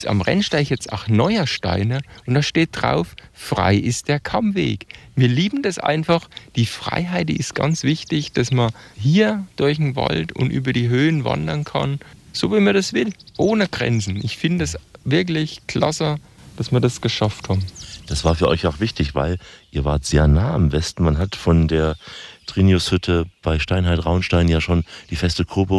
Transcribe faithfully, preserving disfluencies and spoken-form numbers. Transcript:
Am Rennsteig jetzt auch neuer Steine und da steht drauf, frei ist der Kammweg. Wir lieben das einfach. Die Freiheit, die ist ganz wichtig, dass man hier durch den Wald und über die Höhen wandern kann, so wie man das will, ohne Grenzen. Ich finde es wirklich klasse, dass wir das geschafft haben. Das war für euch auch wichtig, weil ihr wart sehr nah am Westen. Man hat von der Triniushütte bei Steinheit-Raunstein ja schon die feste Coburg